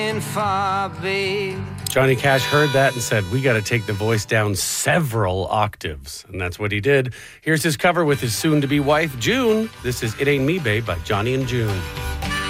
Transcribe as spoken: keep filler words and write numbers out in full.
far, babe. Johnny Cash heard that and said, we got to take the voice down several octaves. And that's what he did. Here's his cover with his soon-to-be wife, June. This is It Ain't Me, Babe by Johnny and June.